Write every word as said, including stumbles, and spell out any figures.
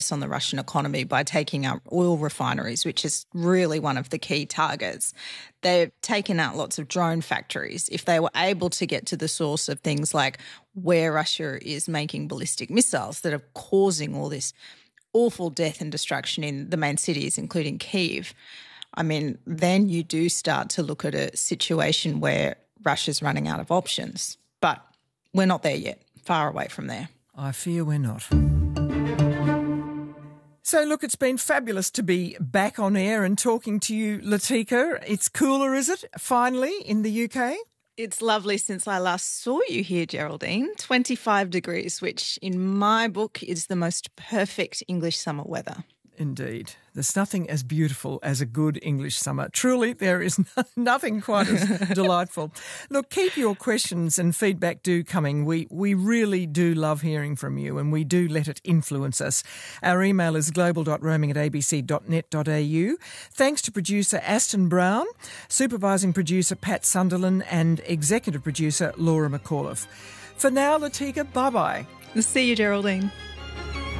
on the Russian economy by taking out oil refineries, which is really one of the key targets. They've taken out lots of drone factories. If they were able to get to the source of things like where Russia is making ballistic missiles that are causing all this awful death and destruction in the main cities, including Kyiv, I mean, then you do start to look at a situation where Russia's running out of options. But we're not there yet, far away from there. I fear we're not. So, look, it's been fabulous to be back on air and talking to you, Latika. It's cooler, is it, finally, in the U K? It's lovely since I last saw you here, Geraldine. twenty-five degrees, which in my book is the most perfect English summer weather. Indeed. There's nothing as beautiful as a good English summer. Truly, there is no, nothing quite as delightful. Look, keep your questions and feedback do coming. We we really do love hearing from you, and we do let it influence us. Our email is global dot roaming at a b c dot net dot a u. Thanks to producer Aston Brown, supervising producer Pat Sunderland, and executive producer Laura McAuliffe. For now, Latika, bye-bye. See you, Geraldine.